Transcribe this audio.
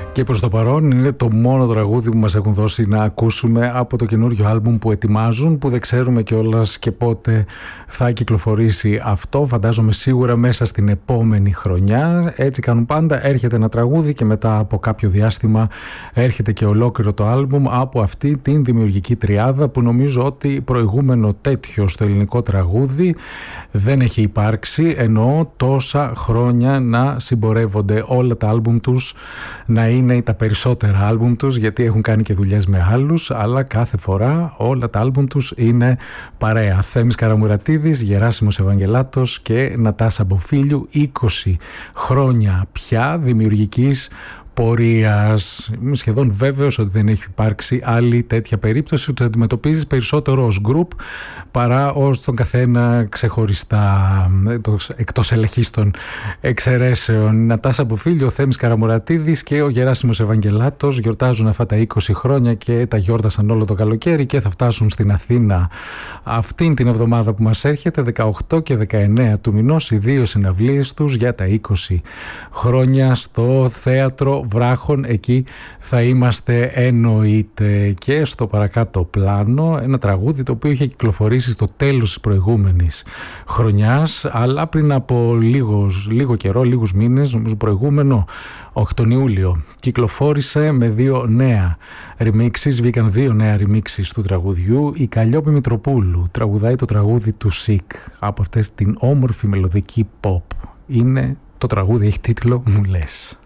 Και προς το παρόν είναι το μόνο τραγούδι που μας έχουν δώσει να ακούσουμε από το καινούριο άλμπουμ που ετοιμάζουν, που δεν ξέρουμε κιόλας και πότε θα κυκλοφορήσει αυτό. Φαντάζομαι σίγουρα μέσα στην επόμενη χρονιά. Έτσι κάνουν πάντα, έρχεται ένα τραγούδι και μετά από κάποιο διάστημα έρχεται και ολόκληρο το άλμπουμ από αυτή την δημιουργική τριάδα, που νομίζω ότι προηγούμενο τέτοιο στο ελληνικό τραγούδι δεν έχει υπάρξει, εννοώ τόσα χρόνια να συμπορεύονται όλα τα άλμπουμ τους, να είναι τα περισσότερα άλμπουμ τους, γιατί έχουν κάνει και δουλειές με άλλους, αλλά κάθε φορά όλα τα άλμπουμ τους είναι παρέα. Θέμης Καραμουρατίδης, Γεράσιμος Ευαγγελάτος και Νατάσα Μποφίλιου, 20 χρόνια πια δημιουργικής πορείας. Είμαι σχεδόν βέβαιος ότι δεν έχει υπάρξει άλλη τέτοια περίπτωση, ότι αντιμετωπίζεις περισσότερο ως group παρά ως τον καθένα ξεχωριστά, εκτός ελαχίστων εξαιρέσεων. Η Νατάσα Μποφίλιου, ο Θέμης Καραμουρατίδης και ο Γεράσιμος Ευαγγελάτος γιορτάζουν αυτά τα 20 χρόνια και τα γιόρτασαν όλο το καλοκαίρι και θα φτάσουν στην Αθήνα αυτήν την εβδομάδα που μας έρχεται, 18 και 19 του μηνός, οι δύο συναυλίες τους για τα 20 χρόνια στο Θέατρο Βράχων. Εκεί θα είμαστε εννοείται. Και στο παρακάτω πλάνο ένα τραγούδι το οποίο είχε κυκλοφορήσει στο τέλος της προηγούμενης χρονιάς, αλλά πριν από λίγο καιρό, λίγους μήνες, νομίζω προηγούμενο, τον Ιούλιο, κυκλοφόρησε με δύο νέα remixes. Βγήκαν δύο νέα remixes του τραγουδιού. Η Καλλιόπη Μητροπούλου τραγουδάει το τραγούδι του Σικ από αυτές την όμορφη μελωδική pop. Είναι το τραγούδι, έχει τίτλο «Μου λες».